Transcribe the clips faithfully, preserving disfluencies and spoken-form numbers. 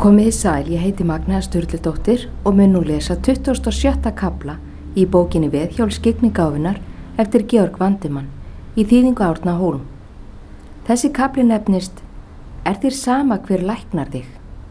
Komiði sæl, ég heiti Magnea Sturludóttir og mun nú lesa tuttugasta og sjötta kafla í bókinni Veðhjól skyggnigáfunnar eftir Georg Vandemann í þýðingu Árna Hólm. Þessi kafli nefnist Er þér sama hver læknar þig?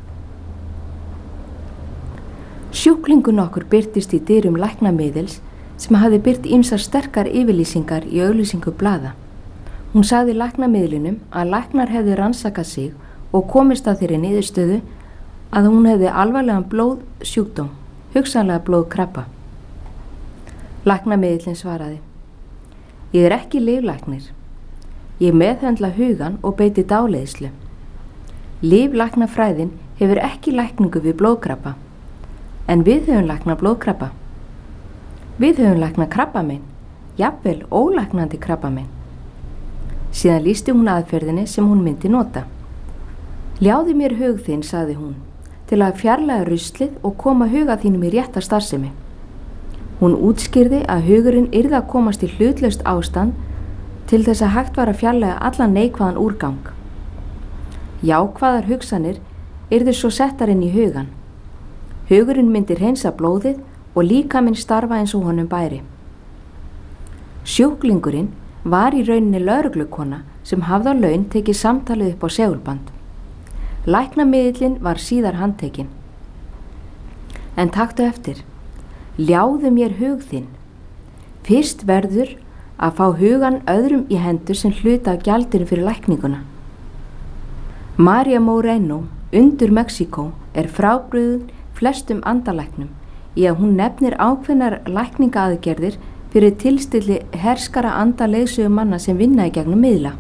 Sjúklingur nokkur birtist í dyrum læknamiðils sem hafði byrt ýmsar sterkar yfirlýsingar í auglýsingu blaða. Hún sagði læknamiðlinum að læknar hefði rannsakað sig og komist að þeirri niðurstöðu að hún hefði alvarlegan blóðsjúkdóm, hugsanlega blóðkrabba. Læknamiðillinn svaraði: Ég er ekki lyflæknir. Ég meðhöndla hugan og beiti dáleiðslu. Lyflæknafræðin hefur ekki lækningu við blóðkrabba, en við höfum læknað blóðkrabba. Við höfum læknað krabbamein, jafnvel ólæknandi krabbamein. Síðan lýsti hún aðferðinni sem hún myndi nota. Ljáðu mér hug þinn, sagði hún, til að fjarlæga ruslið og koma huga þínum í rétta starfsemi. Hún útskýrði að hugurinn yrði að komast í hlutlaust ástand til þess að hægt var að fjarlæga allan neikvæðan úrgang. Jákvæðar hugsanir yrðu svo settar inn í hugan. Hugurinn myndi hreinsa blóðið og líkaminn starfa eins og honum bæri. Sjúklingurinn var í rauninni lögreglukona sem hafði á laun tekið samtalið upp á segulband. Læknamiðillinn var síðar handtekinn. En taktu eftir, ljáðu mér hug þinn. Fyrst verður að fá hugan öðrum í hendur sem hluta af gjaldinu fyrir lækninguna. María Moreno, undur Mexíkó, er frábrugðin flestum andalæknum í að hún nefnir ákveðnar lækningaaðgerðir fyrir tilstilli herskara andaleiðsögu manna sem vinna í gegnum miðla.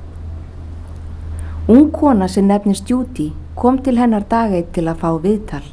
Ung kona sem nefnist Judy kom til hennar dag eitt til að fá viðtal.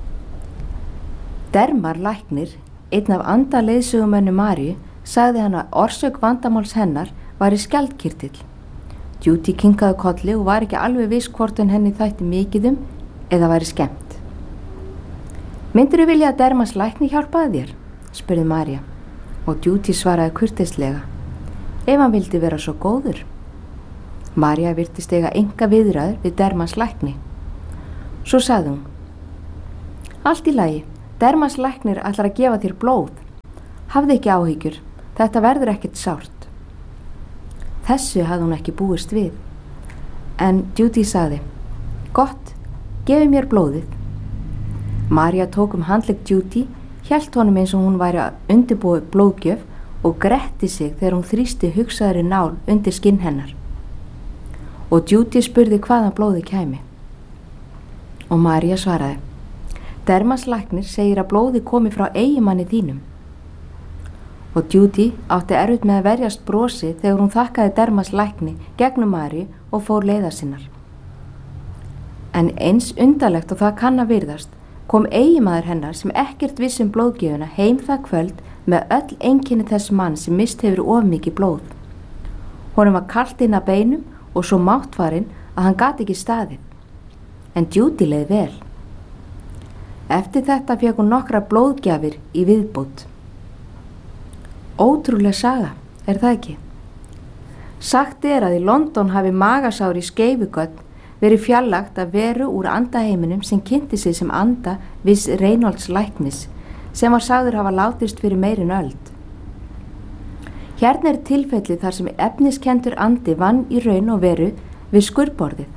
Dermar læknir, einn af andaleiðsögumönnum Maríu, sagði hann að orsök vandamáls hennar var í skjaldkirtill. Judy kinkaði kolli og var ekki alveg viss hvort en henni þætti mikið um eða væri skemmt. Myndirðu vilja að Dermas lækni hjálpaði þér? Spurði María og Judy svaraði kurteislega, ef hann vildi vera svo góður. María virtist eiga enga viðræður við Dermas lækni. Svo sagði hún: Allt í lagi, Dermas læknir ætlar að gefa þér blóð. Hafðu ekki áhyggjur, þetta verður ekkert sárt. Þessu hafði hún ekki búist við. En Judy sagði: Gott, gefi mér blóðið. María tók um handlegg Judy, hélt honum eins og hún væri að undirbúa blóðgjöf og gretti sig þegar hún þrýsti hugsaðri nál undir skinn hennar. Og Judy spurði hvaðan blóðið kæmi. Og María svaraði: Dermas læknir segir að blóðið komi frá eiginmanni þínum. Og Judy átti erfitt með að verjast brosi þegar hún þakkaði Dermas lækni gegnum Maríu og fór leiðar sinnar. En eins undarlegt og það kann að virðast, kom eiginmaður hennar sem ekkert viss um blóðgjöfuna heim það kvöld með öll einkenni þess mann sem mist hefur of mikið blóð. Honum var kalt inn að beinum og svo máttfarinn að hann gat ekki staðið. En Judy leið vel. Eftir þetta fékk hún nokkra blóðgjafir í viðbót. Ótrúleg saga, er það ekki? Sagt er að í London hafi magasár í Skeifugötn verið fjarlægt að veru úr andaheiminum sem kynnti sig sem anda viss Reynolds læknis sem var sagður hafa látist fyrir meirin öld. Hérna er tilfelli þar sem efniskendur andi vann í raun og veru við skurðborðið.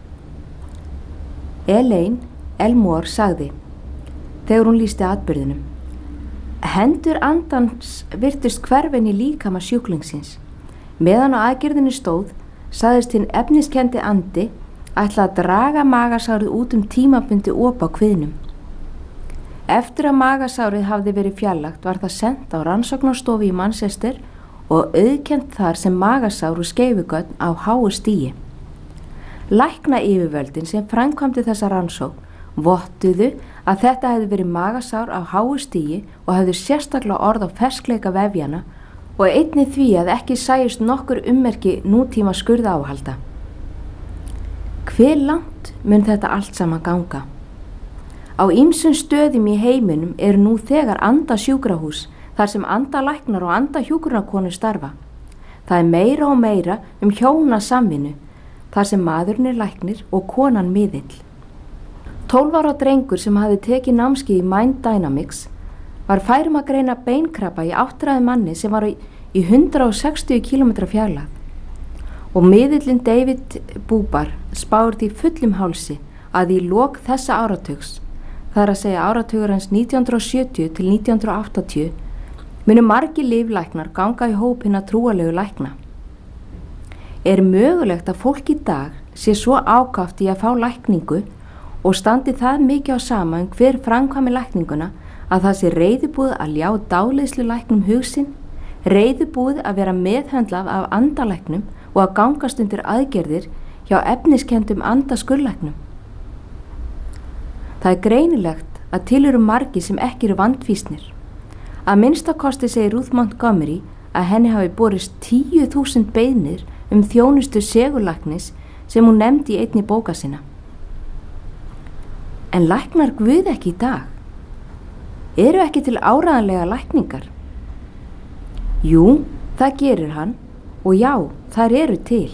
Elaine Elmore sagði, þegar hún lýsti atburðinum: Hendur andans virtust hverfin í líkama sjúklingsins. Meðan á aðgerðinni stóð, sagðist hinn efniskendi andi ætla að draga magasárið út um tímabundi op á kviðnum. Eftir að magasárið hafði verið fjarlægt var það sent á rannsóknarstofu í Manchester og auðkennt þar sem magasár úr Skeifugötn á háu stigi. Lækna yfirvöldin sem framkvæmdi þessa rannsókn vottuðu að þetta hefði verið magasár á háu stigi og hefði sérstaklega orð á ferskleika vefjana og einnig því að ekki sæjust nokkur ummerki nútíma skurðáhalda. Hve langt mun þetta allt saman ganga? Á ýmsum stöðum í heiminum eru nú þegar andasjúkrahús þar sem andalæknar og andahjúkrunarkonur starfa. Það er meira og meira um hjóna samvinnu þar sem maðurinn er læknir og konan miðill. tólf ára drengur sem hafði tekið námskeið í Mind Dynamics var færum að greina beinkrabba í áttræði manni sem var í hundrað sextíu kílómetra fjarlægð og miðillinn David Bubar spáir því fullum hálsi að í lok þessa áratugs, það er að segja áratugurins nítján hundruð sjötíu til nítján hundruð áttatíu, munu margir lyflæknar ganga í hóp hinna trúarlegu lækna. Er mögulegt að fólk í dag sé svo ákaft í að fá lækningu og standi það mikið á sama um hver framkvæmi lækninguna að það sé reiðubúið að ljá dáleiðslu læknum hugsin, reiðubúið að vera meðhöndlað af andalæknum og að gangast undir aðgerðir hjá efniskendum andaskurlæknum. Það er greinilegt að til eru margir sem ekki eru vandfýsnir. Að minnstakosti segir Ruth Montgomery að henni hafi borist tíu þúsund beiðnir um þjónustu segullæknis sem hún nefndi í einni bóka sinna. En læknar Guð ekki í dag? Eru ekki til áreiðanlega lækningar? Jú, það gerir hann og já, þær eru til.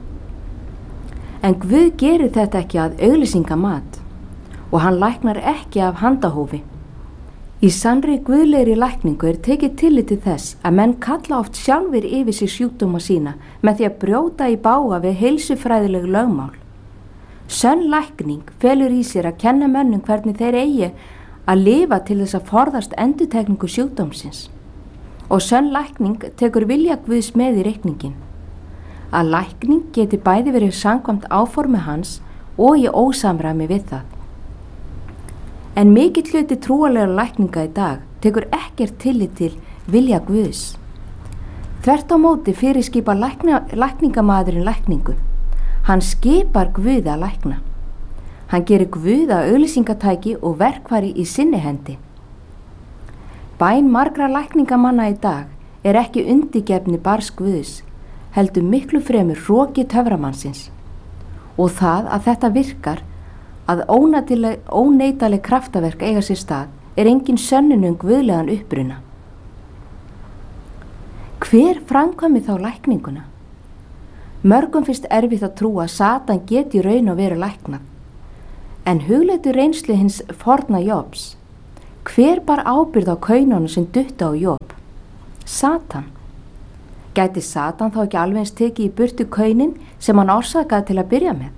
En Guð gerir þetta ekki að auglýsingamat og hann læknar ekki af handahófi. Í sannri guðlegri lækningu er tekið tillit til þess að menn kalla oft sjálfir yfir sig sjúkdóma sína með því að brjóta í bága við heilsufræðileg lögmál. Sönn lækning felur í sér að kenna mönnum hvernig þeir eigi að lifa til þess að forðast endurtekningu sjúkdómsins. Og sönn lækning tekur vilja Guðs með í reikningin. Að lækning geti bæði verið samkvæmt áformi hans og í ósamræmi við það. En mikill hluti trúarlegra lækninga í dag tekur ekkert tillit til vilja Guðs. Þvert á móti fyrirskipar lækna, lækningamaðurinn lækningu. Hann skipar Guði að lækna. Hann gerir Guð að auglýsingatæki og verkfæri í sinni hendi. Bæn margra lækningamanna í dag er ekki undirgefni barns Guðs, heldur miklu fremur hroki töframannsins. Og það að þetta virkar, að óneitanleg kraftaverk eiga sér stað, er engin sönnun um guðlegan uppruna. Hver framkvæmir þá lækninguna? Mörgum finnst erfitt að trúa að Satan geti í raun og veru læknað. En hugleitu reynslu hins forna Jobs. Hver bar ábyrgð á kaununum sem duttu á Job? Satan. Gæti Satan þá ekki alveg eins tekið í burtu kaunin sem hann orsakaði til að byrja með?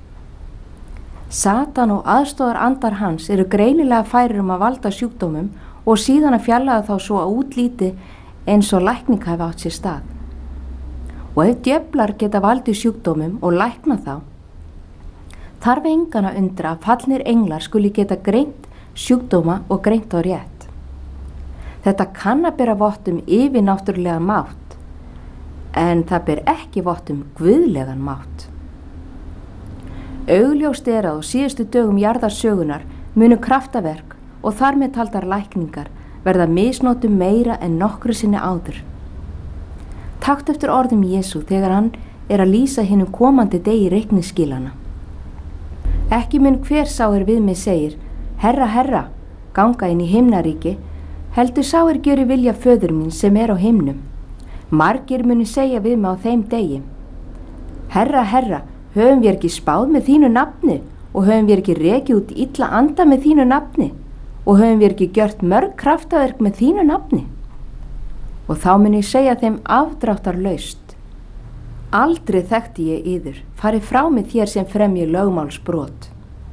Satan og aðstoðar andar hans eru greinilega færir um að valda sjúkdómum og síðan að fjarlæga þá svo að útlíti eins og lækning hafi átt sér stað. Og ef djöflar geta valdið sjúkdómum og lækna þá, þarf engan að undra að fallnir englar skuli geta greint sjúkdóma og greint á rétt. Þetta kann að bera vott um yfirnáttúrulega mátt, en það ber ekki vott um guðlegan mátt. Augljóst er að á síðustu dögum jarðarsögunar munu kraftaverk og þar með taldar lækningar verða misnotum meira en nokkru sinni áður. Takt eftir orðum Jesú þegar hann er að lýsa hinum komandi degi reikningsskilana. Ekki mun hver sá er við mig segir, Herra, Herra, ganga inn í himnaríki, heldur sá er gjöri vilja föður mín sem er á himnum. Margir muni segja við mig á þeim degi, Herra, Herra, höfum við ekki spáð með þínu nafni og höfum við ekki rekið út illa anda með þínu nafni og höfum við ekki gjört mörg kraftaverk með þínu nafni? Og þá mun ég segja þeim afdráttarlaust, aldrei þekkti ég yður, farið frá mig þér sem fremji lögmálsbrot.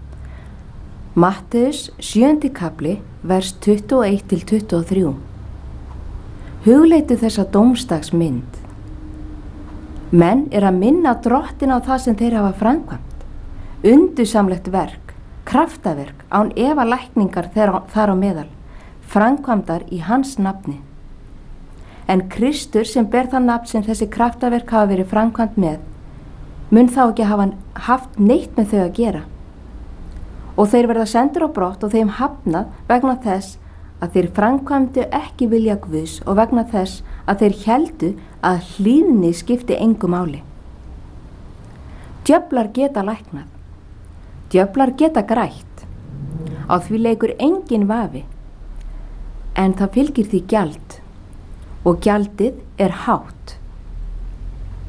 Matteus sjöundi kafli, vers tuttugu og eitt til tuttugu og þrjú. Hugleitu þessa dómstagsmynd. Menn er að minna drottin á það sem þeir hafa framkvæmt. Undursamlegt verk, kraftaverk, án efa lækningar þar á meðal, framkvæmdar í hans nafni. En Kristur sem ber það nafn sem þessi kraftaverk hafa verið framkvæmt með, mun þá ekki hafa haft neitt með þau að gera. Og þeir verða sendur á brott og þeim hafnað vegna þess að þeir framkvæmdu ekki vilja Guðs og vegna þess að þeir héldu að hlýðni skipti engu máli. Djöflar geta læknað. Djöflar geta grætt. Á því leikur engin vafi. En það fylgir því gjald og gjaldið er hátt.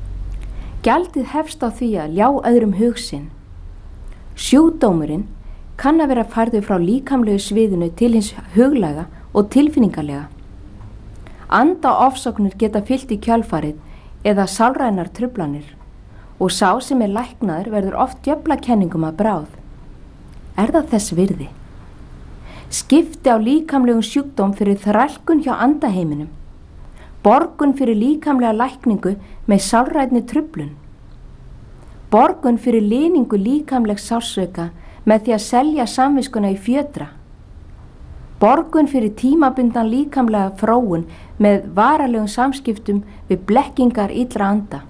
Gjaldið hefst á því að ljá öðrum hug sinn. Sjúkdómurinn kann að vera færður frá líkamlegu sviðinu til hins huglæga og tilfinningalega. Andaofsóknir geta fylgt í kjölfarið eða sálrænar truflanir og sá sem er læknaður verður oft djöflakenningum að bráð. Er það þess virði? Skipti á líkamlegum sjúkdóm fyrir þrælkun hjá andaheiminum, borgun fyrir líkamlega lækningu með sálrænni truflun, borgun fyrir liningu líkamlegs sársauka með því að selja samviskuna í fjötra, borgun fyrir tímabundan líkamlega fróun með varalegum samskiptum við blekkingar illra anda.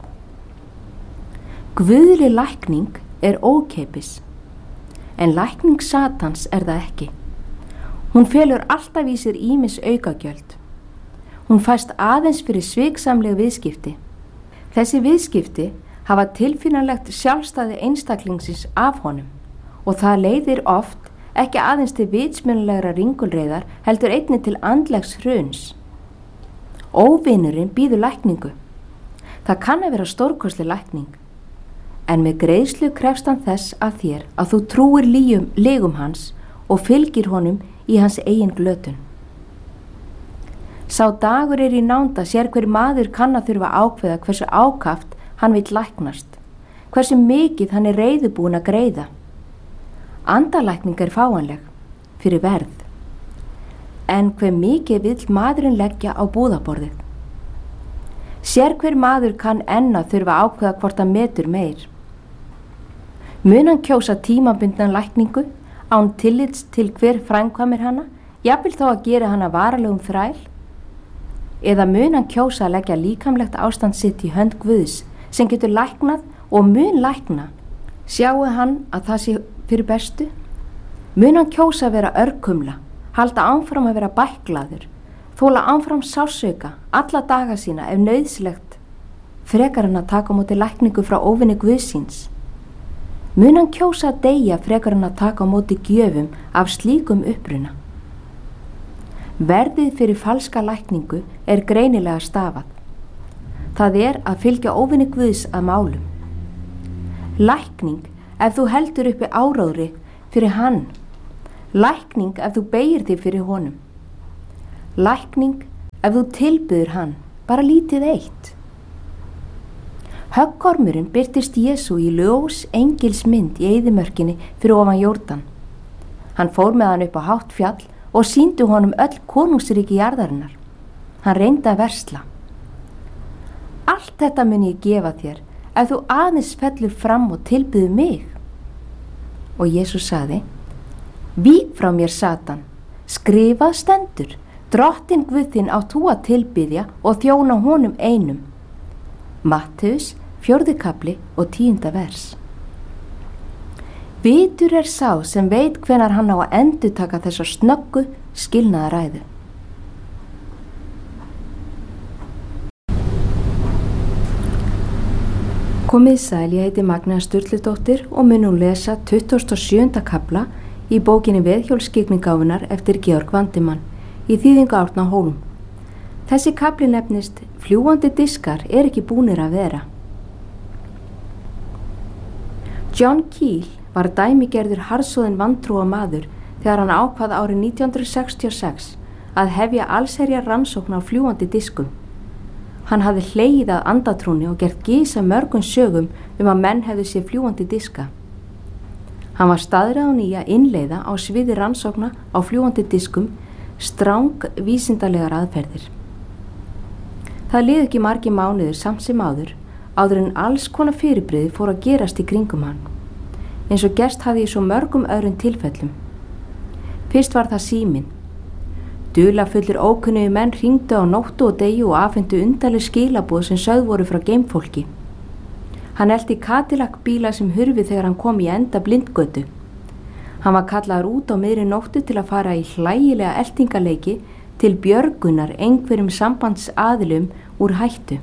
Guðleg lækning er ókeypis, en lækning Satans er það ekki. Hún felur alltaf í sér ýmis aukagjöld. Hún fæst aðeins fyrir sviksamleg viðskipti. Þessi viðskipti hafa tilfinnanlegt sjálfstæði einstaklingsins af honum og það leiðir oft ekki aðeins til vitsmunalegrar ringulreiðar heldur einnig til andlegs hruns. Óvinurinn býður lækningu. Það kann að vera stórkostleg lækning, en með greiðslu krefst hann þess að þér að þú trúir lígum, legum hans og fylgir honum í hans eigin glötun. Sá dagur er í nánda sér hver maður kann að þurfa ákveða hversu ákaft hann vill læknast, hversu mikið hann er reiðubúin að greiða. Andalækning er fáanleg fyrir verð, en hver mikið vill maðurinn leggja á búðaborðið. Sér hver maður kann enn að þurfa ákveða hvort hann metur meir. Mun hann kjósa tímabundna lækningu án tillits til hver framkvæmir hana, jafnvel þó að gera hana varalegum þræl, eða mun hann kjósa að leggja líkamlegt ástand sitt í hönd Guðs sem getur læknað og mun lækna. Sjáu hann að það sé fyrir bestu? Mun hann kjósa að vera örkumla, halda áfram að vera bæklaður, þóla áfram sársauka alla daga sína ef nauðsynlegt, frekar hann að taka á móti lækningu frá óvini Guðsins? Mun hann kjósa að deyja frekar hann að taka á móti gjöfum af slíkum uppruna? Verðið fyrir falska lækningu er greinilega stafað. Það er að fylgja óvini Guðs að málum. Lækning ef þú heldur uppi áróðri fyrir hann. Lækning ef þú beygir þig fyrir honum. Lækning ef þú tilbyður hann, bara lítið eitt. Höggormurinn birtist Jesú í ljós engils mynd í eyðimörkinni fyrir ofan Jórdan. Hann fór með hann upp á hátt fjall og sýndi honum öll konungsríki jarðarinnar. Hann reyndi að versla. Allt þetta mun ég gefa þér ef þú aðeins fellur fram og tilbyðu mig. Og Jesús sagði: Vík frá mér, Satan, skrifað stendur, drottinn Guð þinn átt þú að tilbyðja og þjóna honum einum. Mattheus, fjórði kafli og tíunda vers. Vitur er sá sem veit hvenar hann á að endurtaka þessa snöggu skilnaðaræðu. Komið sæl, ég heiti Magnea Sturludóttir og mun nú lesa tuttugasta og sjöunda kafla í bókinni Veðhjólskyggnigáfunnar eftir Georg Vandimann í þýðingu Árna Hólm. Þessi kafli nefnist Fljúgandi diskar er ekki búnir að vera. John Keel var dæmigerður harðsoðinn vantrúa maður þegar hann ákvað árið nítján hundruð sextíu og sex að hefja allsherja rannsókn á fljúgandi diskum. Hann hafði hlegið að andatrúni og gert gys af mörgum sögum um að menn hefðu séð fljúgandi diska. Hann var staðráðinn í að innleiða á sviði rannsókna á fljúgandi diskum stráng vísindalegar aðferðir. Það liði ekki margir mánuðir samt sem áður, áður en alls konar fyrirbrigði fór að gerast í kringum hann, eins og gerst hafði í svo mörgum öðrum tilfellum. Fyrst var það síminn. Dularfullir ókunnugi menn hringdu á nóttu og degi og afhentu undarleg skilaboð sem sögð voru frá geimfólki. Hann elti Cadillac bíla sem hurfu þegar hann kom í enda blindgötu. Hann var kallaður út á miðri nóttu til að fara í hlægilega eltingaleiki til björgunar einhverjum sambandsaðilum úr hættu.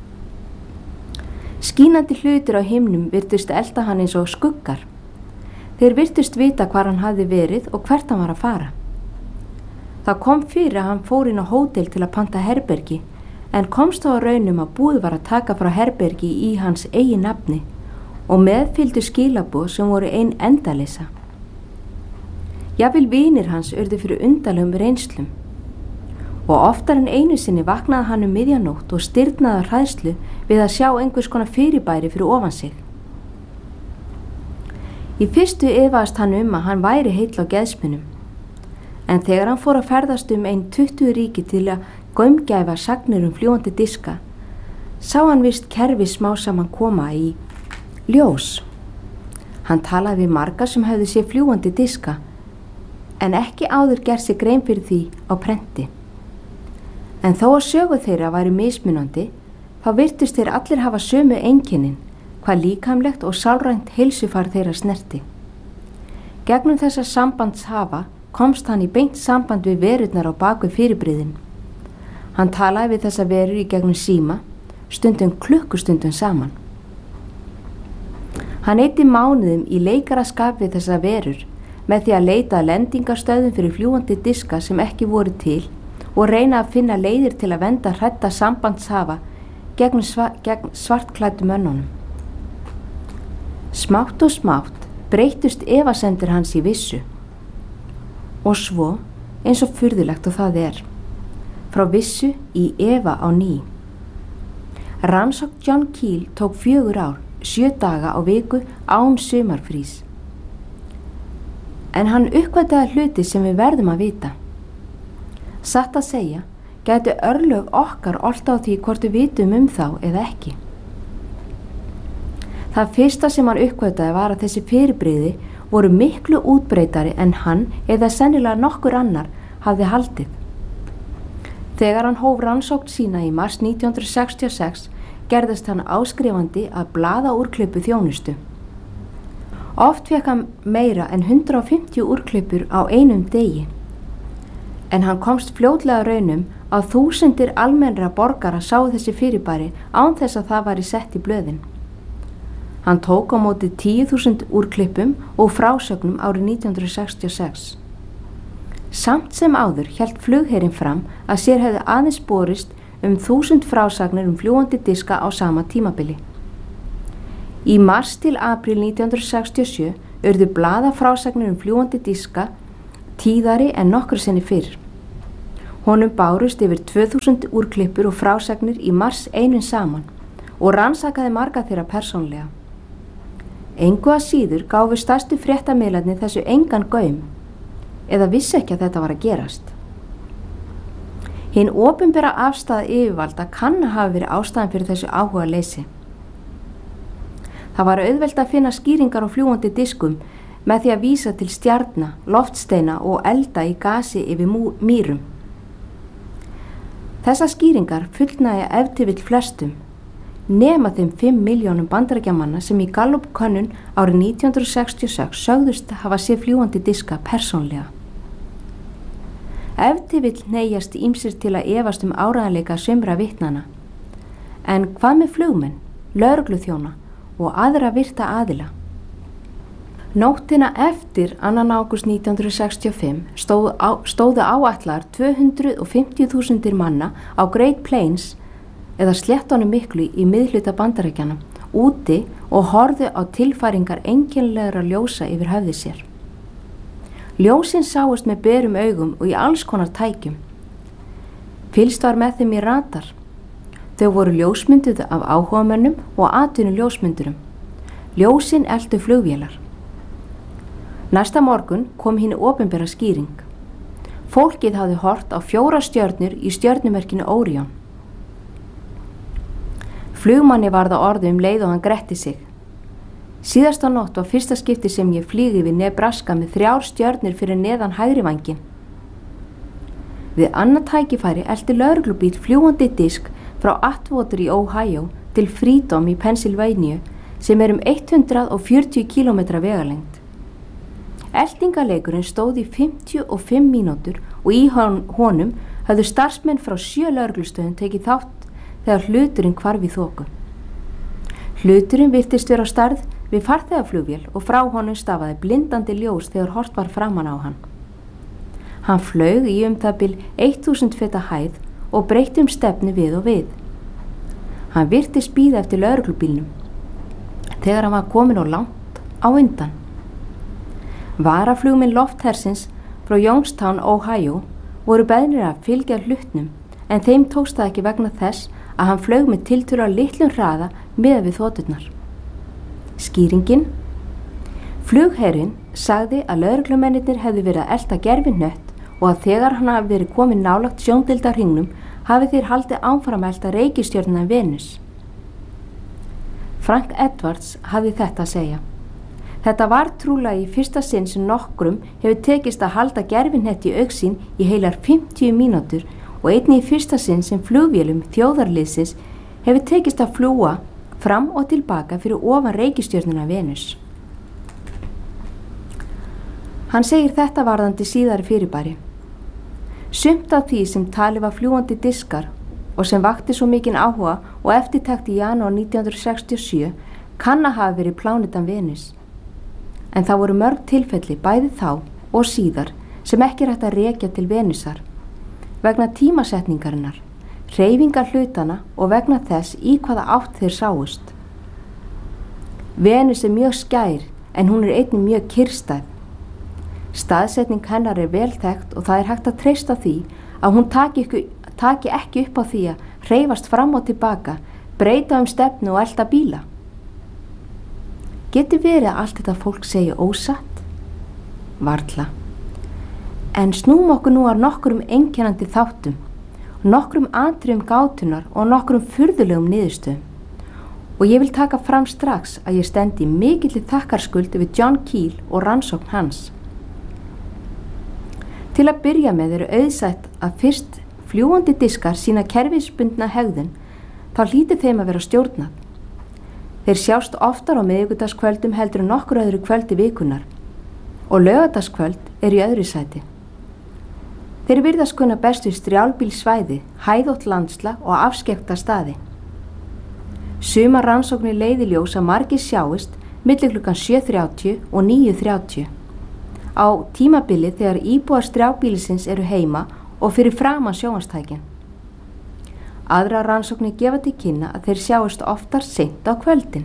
Skínandi hlutir á himnum virtust elta hann eins og skuggar. Þeir virtust vita hvar hann hafði verið og hvert hann var að fara. Það kom fyrir að hann fór inn á hótel til að panta herbergi, en komst þá að raunum að búið var að taka frá herbergi í hans eigin nafni og meðfylgdu skilaboð sem voru ein endaleysa. Jafnvel vinir hans urðu fyrir undarlegum reynslum og oftar en einu sinni vaknaði hann um miðjanótt og stirðnaði af hræðslu við að sjá einhvers konar fyrirbæri fyrir ofan sig. Í fyrstu efaðist hann um að hann væri heill á geðsmunum, en þegar hann fór að ferðast um ein tuttugu ríki til að gaumgæfa sagnir um fljúgandi diska, sá hann vist kerfi smá saman koma í ljós. Hann talaði við marga sem hefðu séð fljúgandi diska, en ekki áður gerð sig grein fyrir því á prenti. En þó að sögu þeirra væri mismunandi, þá virtust þeir allir hafa sömu einkennin, hvað líkamlegt og sálrænt heilsufar þeirra snerti. Gegnum þessa sambandshafa komst hann í beint samband við verurnar á baku fyrirbrigðin. Hann talaði við þessa verur í gegnum síma, stundum klukkustundum saman. Hann eyddi mánuðum í leikaraskap við þessa verur með því að leita að lendingarstöðum fyrir fljúgandi diska sem ekki voru til og reyna að finna leiðir til að venda hrædda sambandshafa gegn, sva, gegn svartklæddu mönnunum. Smátt og smátt breyttust efasemdir hans í vissu og svo, eins og furðulegt og það er, frá vissu í efa á ný. Rannsókn John Keel tók fjögur ár, sjö daga á viku án sumarfrís. En hann uppgötvaði hluti sem við verðum að vita. Satt að segja, gætu örlög okkar olta á því hvort við vitum um þá eða ekki. Það fyrsta sem hann uppgötvaði var að þessi fyrirbrigði voru miklu útbreytari en hann eða sennilega nokkur annar hafði haldið. Þegar hann hóf rannsókn sína í mars nítján hundruð sextíu og sex gerðist hann áskrifandi að blaða úrklippu þjónustu. Oft fékk hann meira en hundrað og fimmtíu úrklippur á einum degi, en hann komst fljótlega raunum að þúsundir almennra borgara sáu þessi fyrirbæri án þess að það væri sett í blöðin. Hann tók á móti tíu þúsund úrklippum og frásögnum árið nítján hundruð sextíu og sex. Samt sem áður hélt flugherinn fram að sér hefði aðeins borist um þúsund frásagnir um fljúgandi diska á sama tímabili. Í mars til apríl nítján hundruð sextíu og sjö urðu blaða frásagnir um fljúgandi diska tíðari en nokkru sinni fyrr. Honum bárust yfir tvö þúsund úrklippur og frásagnir í mars einum saman og rannsakaði marga þeirra persónlega. Engu að síður gáfu stærstu fréttamiðlarnir þessu engan gaum eða vissi ekki að þetta var að gerast. Hinn opinbera afstaða yfirvalda kann að hafa verið ástæðan fyrir þessu áhuga leysi. Það var auðvelt að finna skýringar á fljúgandi diskum með því að vísa til stjarna, loftsteina og elda í gasi yfir mýrum. Þessar skýringar fullnægja ef til vill flestum, nema þeim fimm milljónum bandaríkjamanna sem í Gallup-könnun árið nítján hundruð sextíu og sex sögðust hafa séð fljúgandi diska persónlega. Ef til vill hneigjast ýmsir til að efast um áreiðanleika sumra vitnanna, en hvað með flugmenn, lögregluþjóna og aðra virta aðila? Nóttina eftir annan ágúst nítján hundruð sextíu og fimm stóðu, á, stóðu áætlar tvö hundruð fimmtíu þúsundir manna á Great Plains eða sléttunum miklu í miðhluta Bandaríkjanna úti og horfðu á tilfæringar einkennilegra ljósa yfir höfði sér. Ljósin sáust með berum augum og í alls konar tækjum. Fylgst var með þeim í radar. Þau voru ljósmynduð af áhugamönnum og atvinnu ljósmyndurum. Ljósin eltu flugvélar. Næsta morgun kom hinn opinbera skýring. Fólkið hafði hort á fjóra stjörnur í stjörnumerkinu Orion. Flugmanni var það orði um leið og hann gretti sig. Síðasta nótt var fyrsta skipti sem ég flýgi við Nebraska með þrjár stjörnur fyrir neðan hægri vænginn. Við annað tækifæri elti lögreglubíl fljúgandi disk frá Atwater í Ohio til Freedom í Pennsylvania sem er um hundrað fjörutíu kílómetra vegalengd. Eltingaleikurinn stóð í fimmtíu og fimm mínútur og í honum höfðu starfsmenn frá sjö lögreglustöðum tekið þátt þegar hluturinn hvarf í þoku. Hluturinn virtist vera á stærð við farþegaflugvél og frá honum stafaði blindandi ljós þegar hort var framan á hann. Hann flaug í um það bil þúsund feta hæð og breytti um stefnu við og við. Hann virtist bíða eftir lögreglubílnum þegar hann var kominn og langt á undan. Varaflugmenn lofthersins frá Youngstown, Ohio voru beðnir að fylgja hlutnum en þeim tókst það ekki vegna þess að hann flaug með tiltölulega litlum hraða miðað við þoturnar. Skýringin: Flugherinn sagði að lögreglumennirnir hefðu verið að elta gervihnött og að þegar hann hafi verið kominn nálægt sjóndeildarhringnum hafi þeir haldið áfram að elta reikistjörnuna Venus. Frank Edwards hafði þetta að segja: Þetta var trúlega í fyrsta sinn sem nokkrum hefur tekist að halda gervihnett í augsýn í heilar fimmtíu mínútur og einnig í fyrsta sinn sem flugvélum þjóðarliðsins hefur tekist að fljúga fram og tilbaka fyrir ofan reikistjörnuna Venus. Hann segir þetta varðandi síðari fyrirbæri: Sumt af því sem talið var fljúgandi diskar og sem vakti svo mikinn áhuga og eftirtekt í janúar nítján hundruð sextíu og sjö kann að hafa verið plánetan Venus. En það voru mörg tilfelli bæði þá og síðar sem ekki er hægt að rekja til Venusar vegna tímasetningarinnar, hreyfingar hlutana og vegna þess í hvaða átt þeir sáust. Venus er mjög skær en hún er einnig mjög kyrrstæð. Staðsetning hennar er vel þekkt og það er hægt að treysta því að hún taki ekki, taki ekki upp á því að hreyfast fram og tilbaka, breyta um stefnu og elta bíla. Getur verið að allt þetta fólk segja ósatt? Varla. En snúm okkur nú að nokkrum einkennandi þáttum, nokkrum atriðum gátunar og nokkrum furðulegum niðurstöðum. Og ég vil taka fram strax að ég stendi mikilli þakkarskuld við John Keel og rannsókn hans. Til að byrja með eru auðsætt að fyrst fljúgandi diskar sína kerfisbundna hegðun, þá hlýtur þeim að vera stjórnað. Þeir sjást oftar á miðvikudagskvöldum heldur en nokkur öðru kvöldi vikunar og laugardagskvöld er í öðru sæti. Þeir virðast kunna best við strjálbýlsvæði, hæðótt landslag og afskekkta staði. Sumar rannsóknir leiða í ljós að margir sjáist milli klukkan sjö þrjátíu og níu þrjátíu á tímabili þegar íbúar strjálbýlisins eru heima og fyrir framan sjónvarpstækin. Aðra rannsóknir gefa til kynna að þeir sjáist oftar seint á kvöldin.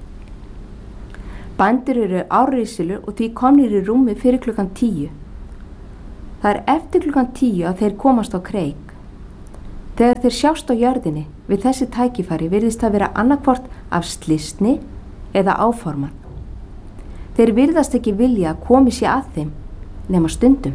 Bændur eru árrísilur og því komnir í rúmi fyrir klukkan tíu. Það er eftir klukkan tíu að þeir komast á kreik. Þegar þeir sjást á jörðinni við þessi tækifæri virðist það vera annarkvort af slysni eða áformað. Þeir virðast ekki vilja að komi sér að þeim nema stundum.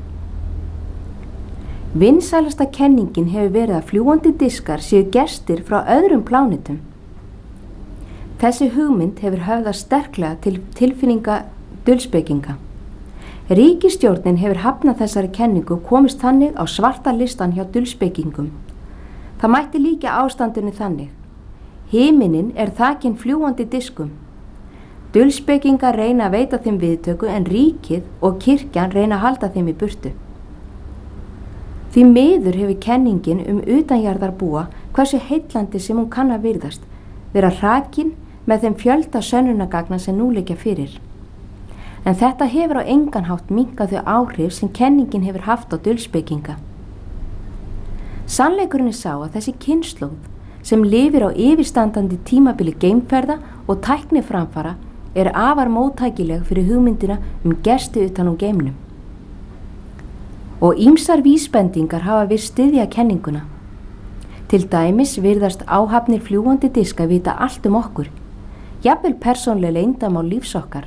Vinsælasta kenningin hefur verið að fljúgandi diskar séu gestir frá öðrum plánetum. Þessi hugmynd hefur höfðað sterklega til tilfinninga dulspekinga. Ríkisstjórnin hefur hafnað þessari kenningu og komist þannig á svarta listan hjá dulspekingum. Það mætti líka ástandinu þannig: Himinin er þakinn fljúgandi diskum. Dulspekingar reyna að veita þeim viðtöku en ríkið og kirkjan reyna að halda þeim í burtu. Því miður hefur kenningin um utanjarðarbúa, hversu heillandi sem hún kann að virðast, vera hrakin með þeim fjölda sönnunargagna sem nú liggja fyrir. En þetta hefur á engan hátt minnkað þau áhrif sem kenningin hefur haft á dulspekinga. Sannleikurinn er sá að þessi kynslóð sem lifir á yfirstandandi tímabili geimferða og tækniframfara er afar móttækileg fyrir hugmyndina um gesti utan úr geimnum. Og ýmsar vísbendingar hafa við styðja kenninguna. Til dæmis virðast áhafnir fljúgandi diska vita allt um okkur, jafnvel persónlega leyndamál lífs okkar.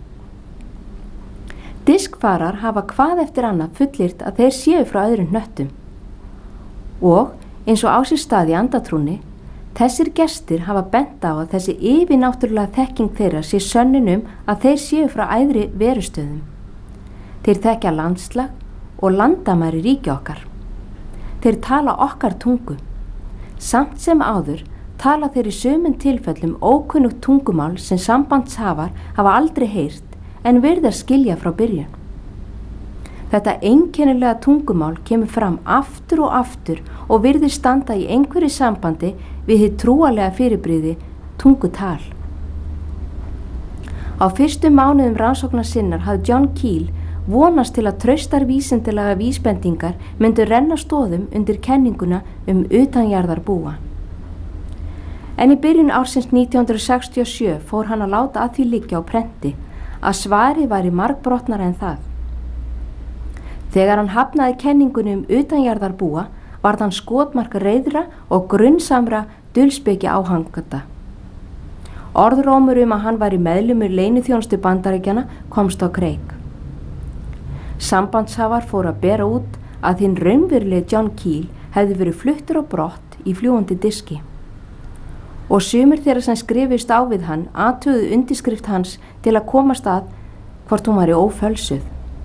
Diskfarar hafa hvað eftir annað fullyrt að þeir séu frá öðrum hnöttum. Og eins og á sér stað í andatrúnni, þessir gestir hafa bent á að þessi yfirnáttúrulega þekking þeirra sé sönnun um að þeir séu frá æðri verustöðum. Þeir þekkja landslag og landamæri ríki okkar. Þeir tala okkar tungu. Samt sem áður tala þeir í sumum tilfellum ókunnugt tungumál sem sambandshafar hafa aldrei heyrt en virðast skilja frá byrjun. Þetta einkennilega tungumál kemur fram aftur og aftur og virðist standa í einhverju sambandi við hið trúarlega fyrirbrigði tungutal. Á fyrstu mánuðum rannsóknar sinnar hafði John Keel vonast til að traustar vísindalega vísbendingar myndu renna stoðum undir kenninguna um utanjarðarbúa. En í byrjun ársins nítján hundruð sextíu og sjö fór hann að láta að því liggja á prenti að svarið væri margbrotnara en það. Þegar hann hafnaði kenningunni um utanjarðarbúa varð hann skotmark reiðra og grunnsamra dulspeki áhanganda. Orðrómur um að hann væri meðlimur leyniþjónustu Bandaríkjanna komst á kreik. Sambandshafar fóru að bera út að hinn raunverulegi John Keel hefði verið fluttur á brott í fljúgandi diski. Og sumir þeirra sem skrifist á við hann athuguðu undirskrift hans til að komast að hvort hún væri ófölsuð.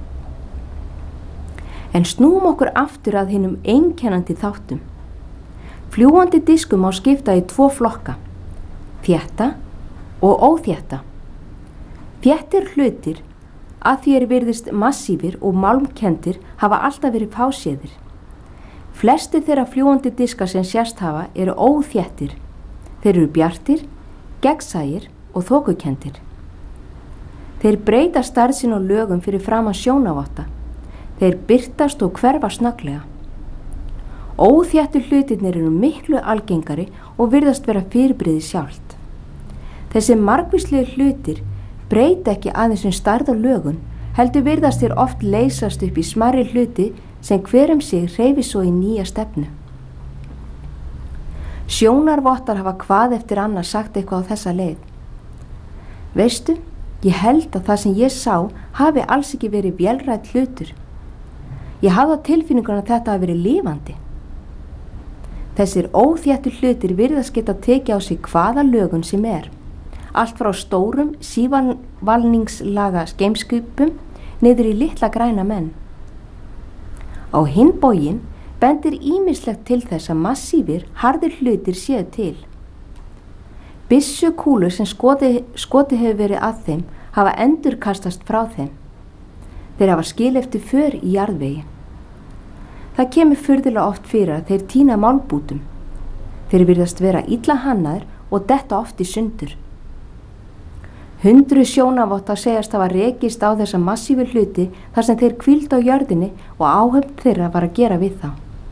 En snúum okkur aftur að hinum einkennandi þáttum. Fljúgandi diskum má skipta í tvo flokka, þétta og óþétta. Þéttir hlutir, að því er virðist massífir og málmkenndir, hafa alltaf verið fáséðir. Flestir þeirra fljúgandi diska sem sést hafa eru óþéttir. Þeir eru bjartir, gegnsæir og þokukenndir. Þeir breyta stærð sín og lögum fyrir framan sjónavotta. Þeir birtast og hverfa snögglega. Óþéttu hlutirnir eru miklu algengari og virðast vera fyrirbrigði sjálft. Þessi margvíslegu hlutir breyta ekki aðeins um stærð og lögun, heldur virðast þeir oft leysast upp í smærri hluti sem hver um sig hreyfir svo í nýja stefnu. Sjónarvottar hafa hvað eftir annað sagt eitthvað á þessa leið. Veistu, ég held að það sem ég sá hafi alls ekki verið vélrænt hlutur. Ég hafði á tilfinningunni að þetta hafi verið lifandi. Þessir óþéttu hlutir virðast geta tekið á sig hvaða lögun sem er. Allt frá stórum, sívalningslaga geimskupum niður í litla græna menn. Á hinn bóginn bendir ýmislegt til þess að massífir, harðir hlutir séu til. Byssukúlur sem skoti, skoti hefur verið að þeim hafa endurkastast frá þeim. Þeir hafa skil eftir för í jarðvegi. Það kemur furðulega oft fyrir að þeir týna málbútum. Þeir virðast vera illa hannaðir og detta oft í sundur. Hundruð sjónavottar segjast hafa rekist á þessa massífu hluti þar sem þeir hvíldu á jörðinni og áhöfn þeirra var að gera við þá.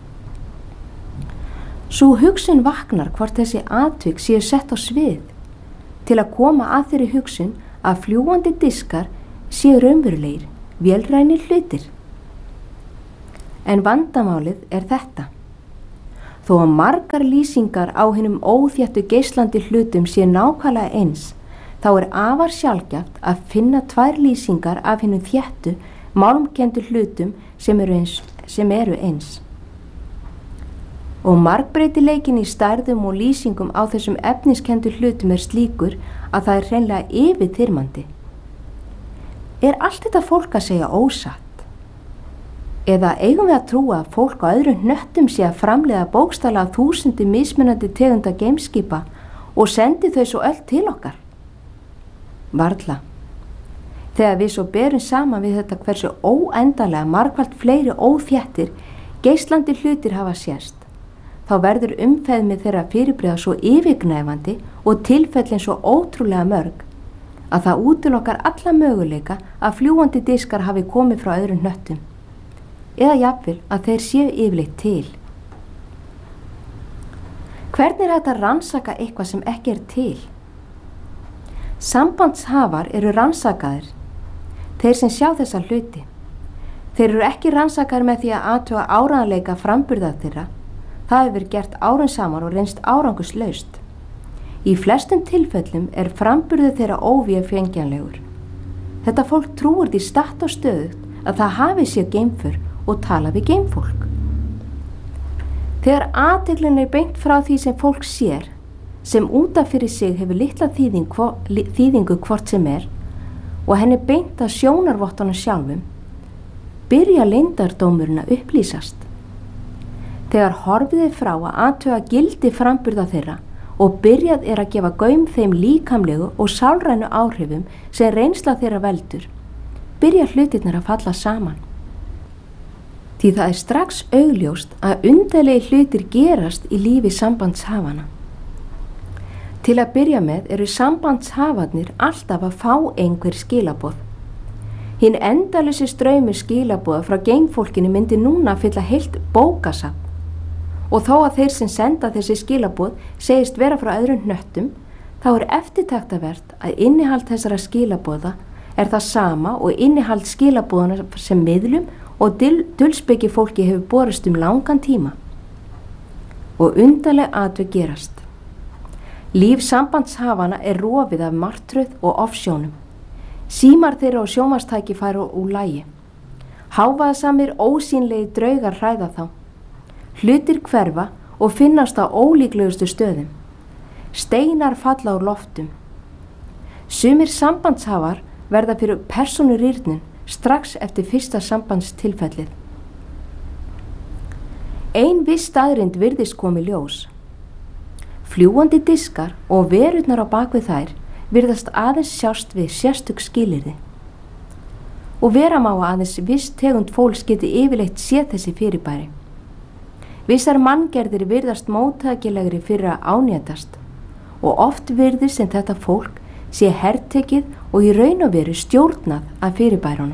Sú hugsun vaknar hvort þessi atvik séu sett á svið til að koma að þeirri hugsun að fljúgandi diskar séu raunverulegir, vélrænir hlutir. En vandamálið er þetta. Þó að margar lýsingar á hinum óþéttu geislandi hlutum séu nákvæmlega eins, þá er afar sjaldgæft að finna tvær lýsingar af hinum þéttu, málmkenndu hlutum sem eru eins. Sem eru eins. Og margbreytileikin í stærðum og lýsingum á þessum efniskendu hlutum er slíkur að það er hreinlega yfirþyrmandi. Er allt þetta fólk að segja ósatt? Eða eigum við að trúa að fólk á öðrum hnöttum sé að framleiða bókstaflega þúsundi mismunandi tegunda geimskipa og sendi þau svo öll til okkar? Varla. Þegar við svo berum saman við þetta hversu óendanlega margfalt fleiri óþéttir geislandi hlutir hafa sést, þá verður umfeðmið þeirra fyrirbrigða svo yfirgnæfandi og tilfellin svo ótrúlega mörg að það útilokar alla möguleika að fljúgandi diskar hafi komið frá öðrum hnöttum, eða jafnvel að þeir séu yfirleitt til. Hvernig er þetta að rannsaka eitthvað sem ekki er til? Sambandshafar eru rannsakaðir, þeir sem sjá þessa hluti. Þeir eru ekki rannsakaðir með því að athuga áreiðanleika framburða þeirra. Það hefur verið gert árum saman og reynst árangurslaust. Í flestum tilfellum er framburður þeirra óvéfengjanlegur. Þetta fólk trúir því statt og stöðugt að það hafi séð geimför og tala við geimfólk. Þegar athyglin er beint frá því sem fólk sér, sem útaf fyrir sig hefur litla þýðing, þýðingu hvort sem er, og henni beint að sjónarvottunum sjálfum, byrja leyndardómurinn að upplýsast. Þegar horfið er frá að athuga gildi framburða þeirra og byrjað er að gefa gaum þeim líkamlegu og sálrænu áhrifum sem reynsla þeirra veldur, byrja hlutirnir að falla saman. Því það er strax augljóst að undarlegi hlutir gerast í lífi sambandshafana. Til að byrja með eru sambandshafarnir alltaf að fá einhver skilaboð. Hinn endalausi straumur skilaboða frá geimfólkinu myndi núna fylla heilt bókasafn. Og þó að þeir sem senda þessi skilaboð segist vera frá öðrum hnöttum, þá er eftirtaktavert að innihald þessara skilaboða er það sama og innihald skilaboðana sem miðlum og dulspeki fólki hefur borist um langan tíma. Og undarleg atvik gerast. Líf sambandshafana er rofið af martröð og ofsjónum. Símar þeirra og sjónvarpstæki færu úr lagi. Hávaðasamir ósýnlegi draugar hræða þá. Hlutir hverfa og finnast á ólíklegustu stöðum. Steinar falla úr loftum. Sumir sambandshafar verða fyrir persónurýrnun strax eftir fyrsta sambandstilfellið. Ein viss staðreynd virðist komi ljós. Fljúgandi diskar og verurnar á bakvið þær virðast aðeins sjást við sérstök skilyrði. Og vera má að aðeins viss tegund fólks geti yfirleitt séð þessi fyrirbæri. Vissar manngerðir virðast móttækilegri fyrir að ánýtast og oft virðist sem þetta fólk sé hertekið og í raun og veru stjórnað af fyrirbærunum.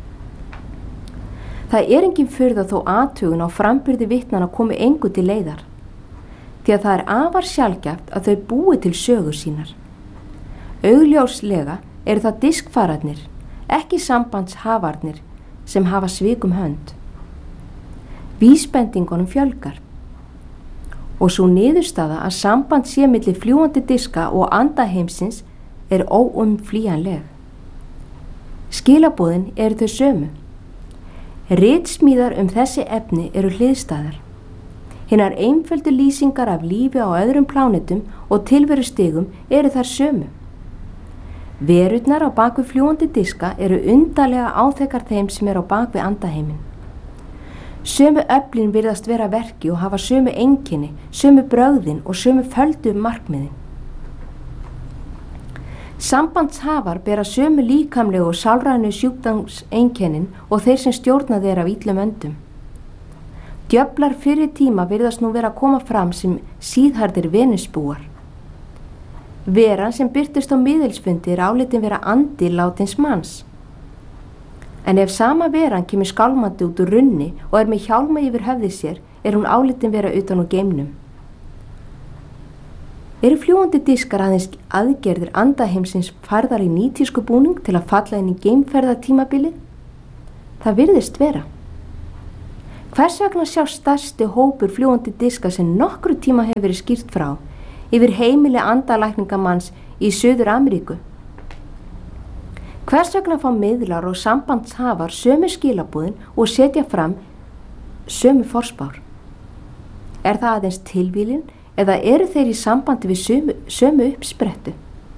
Það er engin furða þó athugun á framburði vitnanna komi engu til leiðar, því að það er afar sjaldgæft að þau búi til sögur sínar. Augljóslega eru það diskfararnir, ekki sambandshafarnir, sem hafa svikum hönd. Vísbendingunum fjölgar og svo niðurstaða að samband sé milli fljúgandi diska og andaheimsins er óumflýjanleg. Skilaboðin eru þau sömu. Ritsmíðar um þessi efni eru hliðstæðar. Hinar einföldu lýsingar af lífi á öðrum plánetum og tilverustigum eru þær sömu. Verurnar á bakvið fljúgandi diska eru undarlega áþekkar þeim sem er á bakvið andaheimin. Sömu öflin virðast vera verki og hafa sömu einkenni, sömu brögðin og sömu földu markmiðin. Sambandshafar bera sömu líkamlegu og sálrænu sjúkdómseinkennin og þeir sem stjórna þeir af illum öndum. Djöflar fyrri tíma virðast nú vera að koma fram sem síðharðir venusbúar. Veran sem birtist á miðilsfundi er álitin vera andi látins manns. En ef sama veran kemur skálmandi út úr runni og er með hjálma yfir höfði sér, er hún álitin vera utan úr geimnum. Eru fljúgandi diskar aðeins aðgerðir andaheimsins færðar í nýtísku búning til að falla inn í geimferðartímabilið? Það virðist vera. Hvers vegna sjá stærsti hópur fljúgandi diska sem nokkru tíma hefur verið skýrt frá yfir heimili andalækningamanns í Suður Ameríku? Hvers vegna fá miðlar og sambandshafar sömu skilabúðin og setja fram sömu forspár? Er það aðeins tilvílin eða eru þeir í sambandi við sömu, sömu uppsprettu?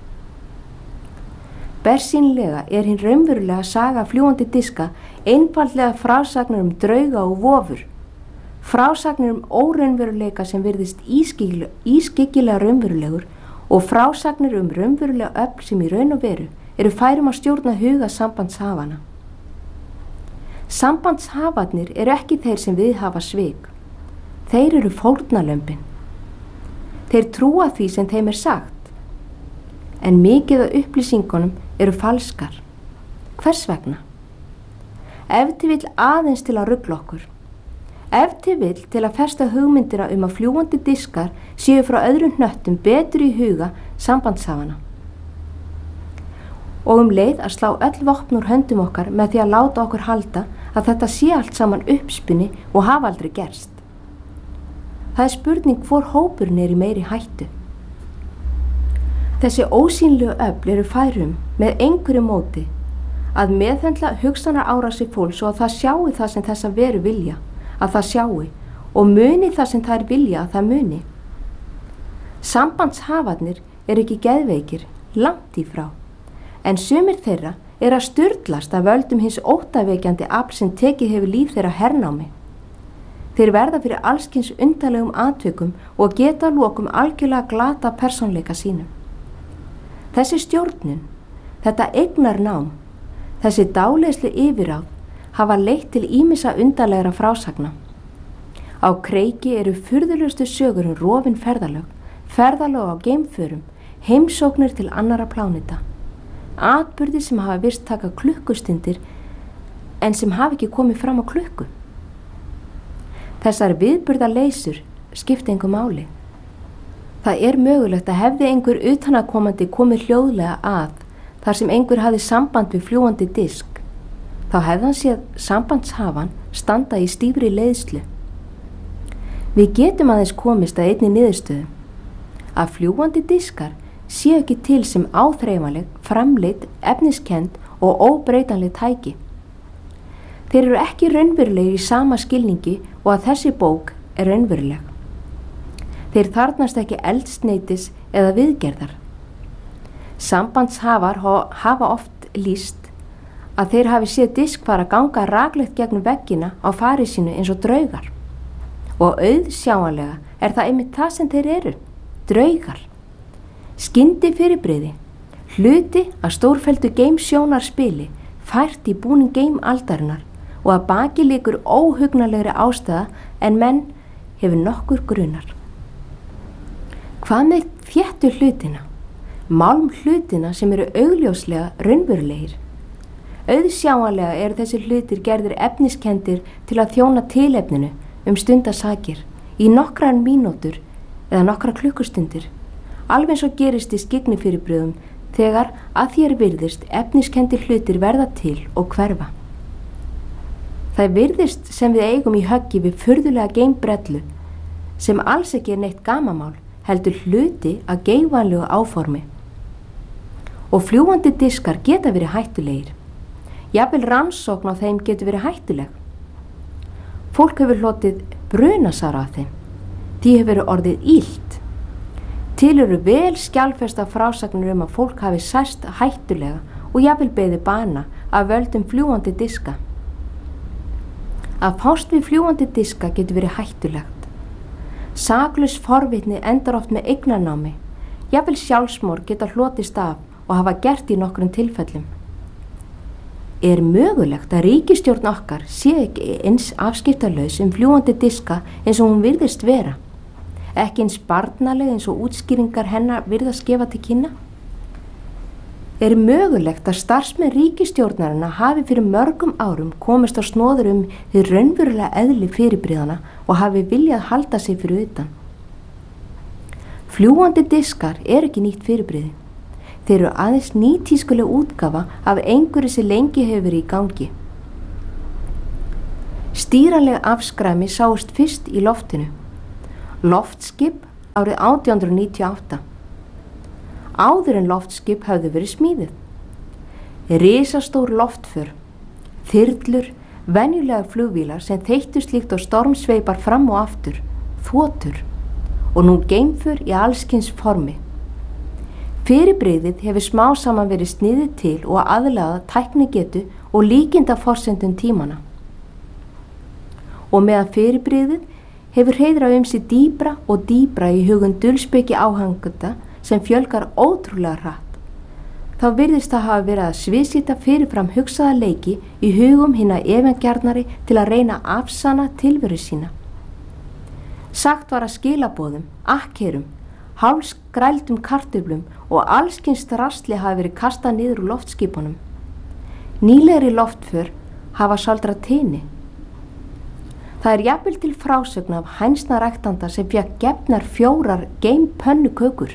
Bersýnilega er hinn raunverulega saga fljúgandi diska einfaldlega frásagnir um drauga og vofur, frásagnir um óraunveruleika sem virðist ískyggilega raunverulegur og frásagnir um raunverulega öfl sem í raun og veru eru færum að stjórna huga sambandshafana. Sambandshafarnir eru ekki þeir sem viðhafa svik. Þeir eru fórnarlömbin. Þeir trúa því sem þeim er sagt, en mikið af upplýsingunum eru falskar. Hvers vegna? Ef til vill aðeins til að rugla okkur. Ef til vill til að festa hugmyndina um að fljúgandi diskar séu frá öðrum hnöttum betur í huga sambandshafana. Og um leið að slá öll vopn úr höndum okkar með því að láta okkur halda að þetta sé allt saman uppspuni og hafa aldrei gerst. Það er spurning hvor hópurinn er í meiri hættu. Þessi ósýnlegu öfl eru færum með einhverju móti að meðhöndla hugsanar árásir fólks og að það sjái það sem þessa veru vilja, að það sjái og muni það sem þær vilja að það muni. Sambandshafarnir er ekki geðveikir, langt í frá, en sumir þeirra er að sturlast af völdum hins óttaveikjandi afl sem tekið hefur líf þeirra hernámi. Þeir verða fyrir allskins undarlegum atvikum og geta lokum algjörlega glata persónleika sínum. Þessi stjórnun, þetta eignarnám, þessi dáleiðslu yfirráð hafa leitt til ýmissa undarlegra frásagna. Á kreiki eru furðulegustu sögur um rofin ferðalög, ferðalög á geimförum, heimsóknir til annarra pláneta, atburðir sem hafa virst taka klukkustundir en sem hafa ekki komið fram á klukku. Þessar viðburðarleysur skipta engu máli. Það er mögulegt að hefði einhver utanaðkomandi komið hljóðlega að, þar sem einhver hafði samband við fljúgandi disk. Þá hefði hann séð sambandshafan standa í stífri leiðslu. Við getum aðeins komist að einni niðurstöðu, að fljúgandi diskar séu ekki til sem áþreifanleg, framleidd, efniskend og óbreytanleg tæki. Þeir eru ekki raunverulegir í sama skilningi og að þessi bók er raunveruleg. Þeir þarfnast ekki eldsneytis eða viðgerðar. Sambandshafar hafa oft lýst að þeir hafi séð disk fara að ganga raklegt gegnum veggina á fari sínu eins og draugar. Og auðsjáanlega er það einmitt það sem þeir eru, draugar. Skyndi fyrirbrigði, hluti að stórfelldu geimsjónarspili fært í búning geimaldarinnar og að baki liggur óhugnalegri ástæða en menn hefur nokkur grunar. Hvað með þéttu hlutina, málm hlutina sem eru augljóslega raunverulegir? Auðsjáanlega eru þessi hlutir gerðir efniskendir til að þjóna tilefninu um stundasakir í nokkrar mínútur eða nokkrar klukkustundir, alveg eins og gerist í skygnifyrirbrigðum þegar að þér virðist efniskendir hlutir verða til og hverfa. Það virðist sem við eigum í höggi við furðulega geimbrellu sem alls ekki er neitt gamamál, heldur hluti að geigvænlegu áformi. Og fljúgandi diskar geta verið hættulegir. Jafnvel rannsókn á þeim getur verið hættuleg. Fólk hefur hlotið brunasár af þeim. Því hefur verið orðið illt. Til eru vel skjalfesta frásagnir um að fólk hafi sæst hættulega og jafnvel beðið bana af völdum fljúgandi diska. Að fást við fljúgandi diska getur verið hættulegt. Saklaus forvitni endar oft með eignarnámi. Jafnvel sjálfsmorð geta hlotist af og hafa gert í nokkrum tilfellum. Er mögulegt að ríkisstjórn okkar sé ekki eins afskiptalaus um fljúgandi diska eins og hún virðist vera? Ekki eins barnaleg eins og útskýringar hennar virðast gefa til kynna? Er mögulegt að starfsmenn ríkisstjórnarina hafi fyrir mörgum árum komist á snoður um því raunverulega eðli fyrirbrigðana og hafi viljað halda sig fyrir utan? Fljúgandi diskar er ekki nýtt fyrirbrigði. Þeir eru aðeins nýtískuleg útgáfa af einhverju sem lengi hefur verið í gangi. Stýranleg afskræmi sáust fyrst í loftinu. Loftskip árið átján hundruð níutíu og átta. Áður en loftskip höfðu verið smíðuð. Risastór loftför, þyrlur, venjulegar flugvílar sem þeyttust líkt á stormsveipar fram og aftur, þotur og nú geimför í allskyns formi. Fyrirbrigðið hefur smá saman verið sniðið til og aðlaða tæknigetu og líkindaforsendum tímana. Og meðan fyrirbrigðið hefur heiðrað um sig dýbra og dýbra í hugum dulspeki áhanganda sem fjölgar ótrúlega hratt, þá virðist það hafa verið að sviðsýta fyrirfram hugsaða leiki í hugum hinna evangjarnari til að reyna að afsanna tilveru sína. Sagt var að skilaboðum, akkerum, hálsgrældum kartöflum og allskyns drasli hafi verið kastað niður úr loftskipunum. Nýlegri loftför hafa saldrað tini. Það er jafnvel til frásögn af hænsnaræktanda sem fékk gefnar fjórar geimpönnukökur.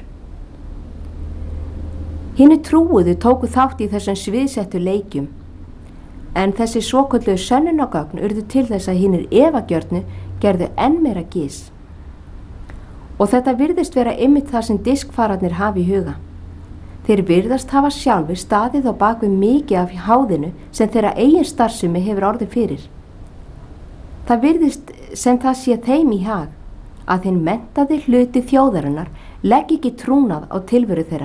Hinni trúuðu tóku þátt í þessum sviðsettu leikjum, en þessi svokölluðu sönnunargögn urðu til þess að hinnir efagjörnu gerðu enn meira gís. Og þetta virðist vera einmitt það sem diskfararnir hafi í huga. Þeir virðast hafa sjálfur staðið á bakvið mikið af háðinu sem þeirra eigin starfsemi hefur orðið fyrir. Það virðist sem það sé þeim í hag að þeim menntaði hluti þjóðarinnar leggi ekki trúnað á tilveru þeirra.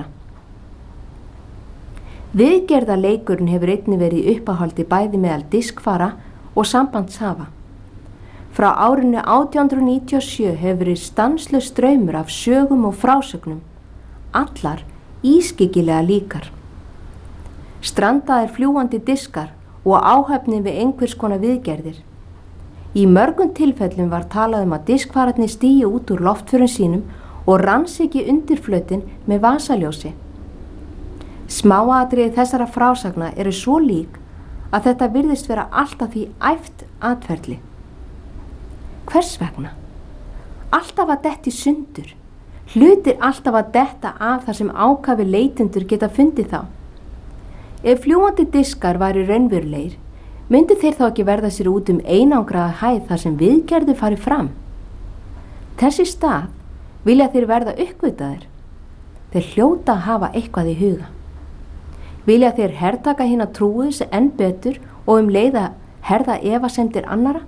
Viðgerðarleikurinn hefur einnig verið í uppáhaldi bæði meðal diskfara og sambandshafa. Frá árinu átján hundruð níutíu og sjö hefur verið stanslaus straumur af sögum og frásögnum, allar ískyggilega líkar. Strandaðir fljúgandi diskar og áhöfnin við einhvers konar viðgerðir. Í mörgum tilfellum var talað um að diskfararnir stíu út úr loftförum sínum og rannsaki undirflötin með vasaljósi. Smáatriði þessara frásagna eru svo lík að þetta virðist vera alltaf því æft atferli. Hvers vegna? Alltaf að detti sundur. Hlutir alltaf að detta af þar sem ákafi leitendur geta fundið þá. Ef fljúgandi diskar væri raunverulegir, myndu þeir þá ekki verða sér út um einangraða hæð þar sem viðgerðu fari fram? Þessi stað vilja þeir verða uppgötaðir. Þeir hljóta að hafa eitthvað í huga. Vilja þeir hertaka hina trúu sem enn betur og um leiða herða efasemdir annara?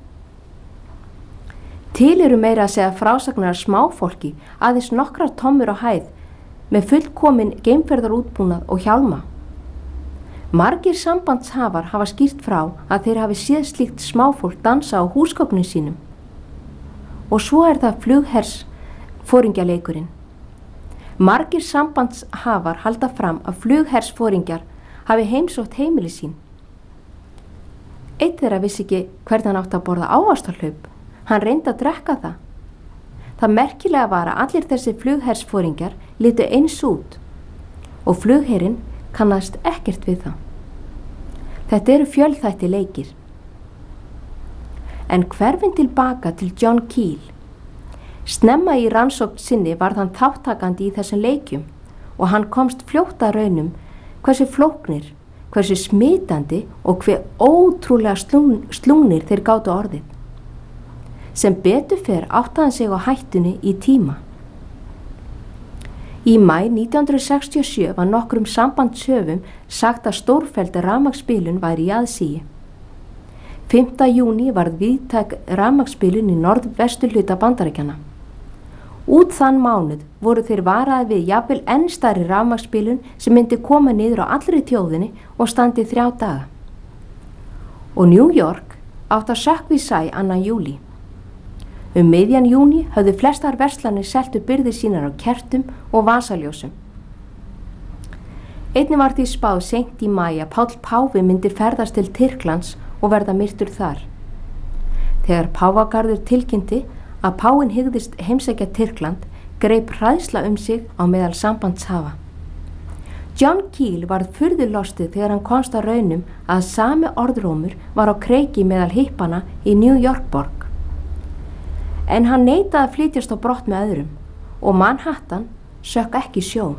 Til eru meira að segja frásagnar smáfólki aðeins nokkrar tommur á hæð með fullkomin geimferðarútbúnað og hjálma. Margir sambandshafar hafa skýrt frá að þeir hafi séð slíkt smáfólk dansa á húsgögnum sínum. Og svo er það flughers foringjaleikurinn. Margir sambandshafar halda fram að flughers foringjar hafi heimsótt heimili sín. Einn þeirra vissi ekki hvernig hann átti að borða ávaxtahlaup. Hann reyndi að drekka það. Það merkilega var að allir þessi flughersforingjar litu eins út og flugherinn kannast ekkert við það. Þetta eru fjölþætti leikir. En hverfin tilbaka til John Keel. Snemma í rannsókn sinni varð hann þáttakandi í þessum leikjum og hann komst fljótt að raunum hversu flóknir, hversu smitandi og hve ótrúlega slung, slungnir þeir gátu orðið. Sem betur fer átti hann sig á hættunni í tíma. Í maí nítján hundruð sextíu og sjö var nokkrum sambandshöfum sagt að stórfelld rafmagnsbilun væri í aðsigi. fimmta júní varð víðtæk rafmagnsbilun í norðvesturhluta Bandaríkjanna. Út þann mánuð voru þeir varaði við jafnvel enn stærri rafmagnsbilun sem myndi koma niður á allri þjóðinni og standi þrjá daga. Og New York átti að sökkva í sæ annan júlí. Um miðjan júní höfðu flestar verslanir seltu birgðir sínar á kertum og vasaljósum. Einnig var því spáð seint í maí að Páll páfi myndi ferðast til Tyrklands og verða myrtur þar. Þegar páfagarður tilkynnti að páfinn hygðist heimsækja Tyrkland, greip hræðsla um sig á meðal sambandshafa. John Keel varð furðu lostið þegar hann komst að raunum að sami orðrómur var á kreiki meðal hippana í New York borg. En hann neitaði að flytjast á brott með öðrum og Manhattan sökk ekki sjó.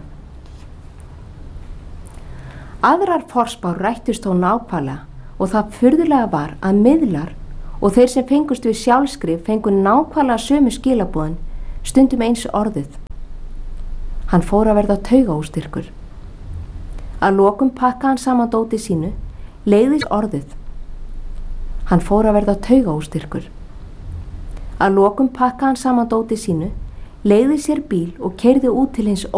Aðrar forspár rættust þó nákvæmlega og það furðulega var að miðlar og þeir sem fengust við sjálfskrif fengu nákvæmlega sömu skilaboðin, stundum eins orðið. Hann fór að verða taugaóstyrkur. Að lokum pakkaði hann saman dóti sínu, leiðist orðið. Hann fór að verða taugaóstyrkur. Að lokum pakkaði hann saman dóti sínu, leigði sér bíl og keyrði út til hins